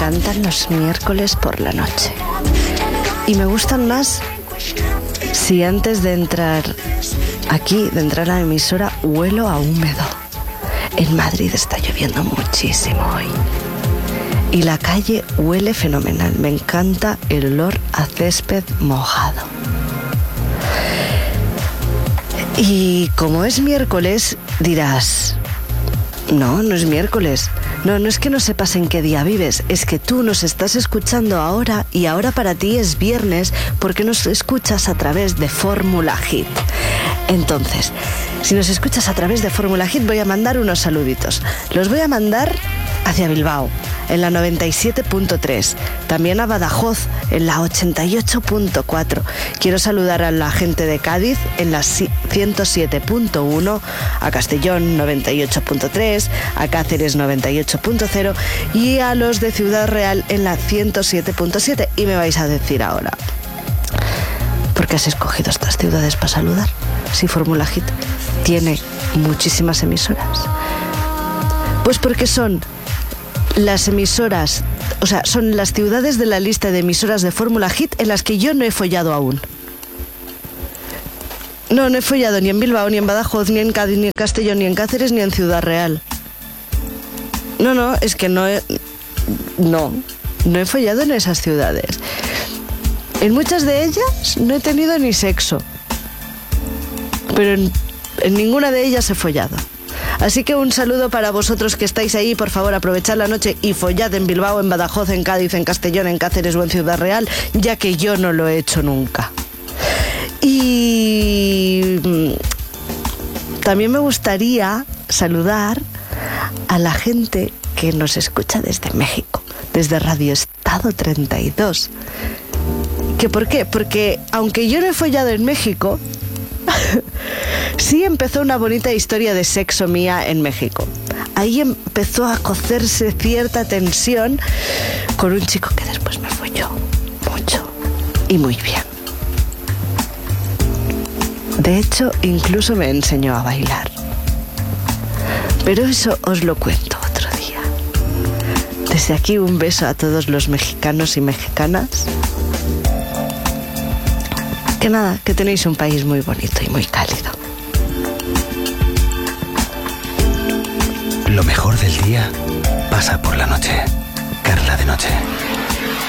encantan los miércoles por la noche. Y me gustan más si antes de entrar aquí, de entrar a la emisora, huelo a húmedo. En Madrid está lloviendo muchísimo hoy. Y la calle huele fenomenal. Me encanta el olor a césped mojado. Y como es miércoles, dirás, no es miércoles. No es que no sepas en qué día vives, es que tú nos estás escuchando ahora y ahora para ti es viernes porque nos escuchas a través de Fórmula Hit. Entonces, si nos escuchas a través de Fórmula Hit, voy a mandar unos saluditos. Los voy a mandar hacia Bilbao, en la 97.3, también a Badajoz, en la 88.4. Quiero saludar a la gente de Cádiz, en la 107.1, a Castellón 98.3, a Cáceres 98.0 y a los de Ciudad Real en la 107.7. Y me vais a decir ahora, ¿por qué has escogido estas ciudades para saludar? Si Fórmula Hit tiene muchísimas emisoras. Pues porque son las emisoras, o sea, son las ciudades de la lista de emisoras de Fórmula Hit en las que yo no he follado aún. No he follado ni en Bilbao, ni en Badajoz, ni en Cádiz, ni en Castellón, ni en Cáceres, ni en Ciudad Real. Es que no he follado en esas ciudades. En muchas de ellas no he tenido ni sexo, pero en ninguna de ellas he follado. Así que un saludo para vosotros que estáis ahí. Por favor, aprovechad la noche y follad en Bilbao, en Badajoz, en Cádiz, en Castellón, en Cáceres o en Ciudad Real, ya que yo no lo he hecho nunca. Y también me gustaría saludar a la gente que nos escucha desde México, desde Radio Estado 32. ¿Que por qué? Porque aunque yo no he follado en México, sí empezó una bonita historia de sexo mía en México. Ahí empezó a cocerse cierta tensión con un chico que después me folló mucho y muy bien. De hecho, incluso me enseñó a bailar. Pero eso os lo cuento otro día. Desde aquí un beso a todos los mexicanos y mexicanas. Que tenéis un país muy bonito y muy cálido. Lo mejor del día pasa por la noche. Carla de Noche.